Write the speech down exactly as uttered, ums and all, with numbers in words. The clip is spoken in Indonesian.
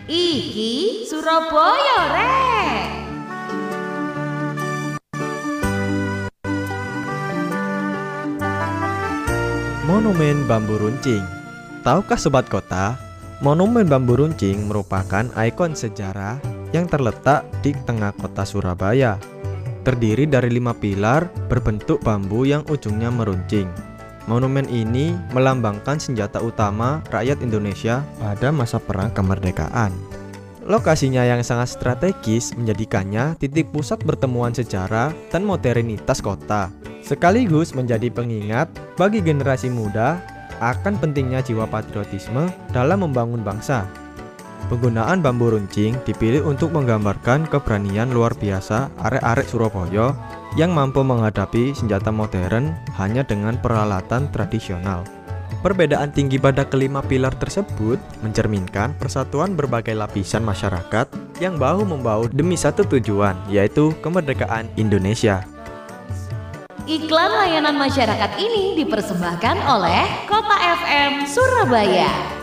Iki Surabaya rek. Monumen Bambu Runcing. Tahukah Sobat Kota, Monumen Bambu Runcing merupakan ikon sejarah yang terletak di tengah kota Surabaya. Terdiri dari lima pilar berbentuk bambu yang ujungnya meruncing. Monumen ini melambangkan senjata utama rakyat Indonesia pada masa perang kemerdekaan. Lokasinya yang sangat strategis menjadikannya titik pusat pertemuan sejarah dan modernitas kota, sekaligus menjadi pengingat bagi generasi muda akan pentingnya jiwa patriotisme dalam membangun bangsa. Penggunaan bambu runcing dipilih untuk menggambarkan keberanian luar biasa arek-arek Surabaya yang mampu menghadapi senjata modern hanya dengan peralatan tradisional. Perbedaan tinggi pada kelima pilar tersebut mencerminkan persatuan berbagai lapisan masyarakat yang bahu-membahu demi satu tujuan, yaitu kemerdekaan Indonesia. Iklan layanan masyarakat ini dipersembahkan oleh Kota F M Surabaya.